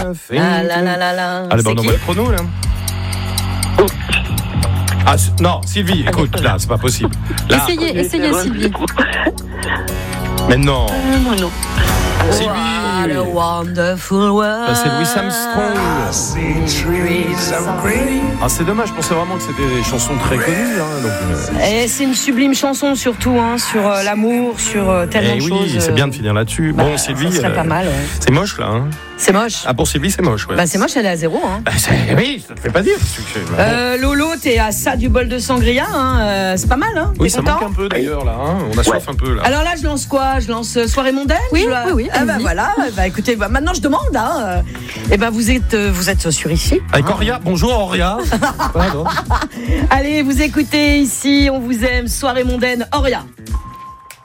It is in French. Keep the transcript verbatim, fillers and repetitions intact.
La la la la la. Allez, C'est bon, on qui envoie le chrono, là. Ah, non, Sylvie, écoute, là, c'est pas possible. Là. Essayez, essayez Sylvie. Mais non. Euh, non, non. Sylvie. What a wonderful world. Ça, c'est Louis Armstrong. Ah, c'est dommage, je pensais vraiment que c'était des chansons très connues. Hein, donc, euh... Et c'est une sublime chanson surtout, hein, sur euh, l'amour, sur euh, tellement eh de oui, choses. c'est bien de finir là-dessus. Bah, bon, Sylvie, ça serait euh, pas mal, ouais. C'est moche, là. Hein. C'est moche. Ah, pour Sylvie, c'est moche, ouais. Bah c'est moche, elle est à zéro. Hein. Bah, c'est... Oui, ça te fait pas dire. C'est que... Euh, Lolo, t'es à ça du bol de sangria, hein. euh, c'est pas mal, hein. Oui, T'es ça content manque un peu d'ailleurs, là. Hein. On a soif un peu, là. Alors là, je lance quoi? Je lance euh, soirée mondaine. Oui, je dois- oui, oui, Ah bah allez-y. voilà. Bah écoutez, bah, maintenant je demande. Hein. euh, Eh ben vous êtes, euh, vous êtes sur ici. Avec Auria, bonjour Auria. Pardon. Allez, vous écoutez ici, on vous aime. Soirée mondaine, Auria.